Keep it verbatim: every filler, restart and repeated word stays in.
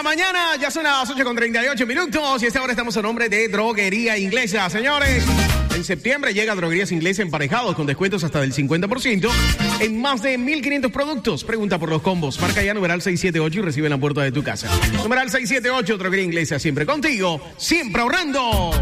mañana, ya son las ocho con treinta y ocho minutos y a esta hora estamos a nombre de Droguería Inglesa. Señores, en septiembre llega Droguerías Inglesa emparejados con descuentos hasta del cincuenta por ciento en más de mil quinientos productos. Pregunta por los combos. Marca ya numeral seiscientos setenta y ocho y recibe en la puerta de tu casa. Numeral seiscientos setenta y ocho, Droguería Inglesa, siempre contigo, siempre ahorrando.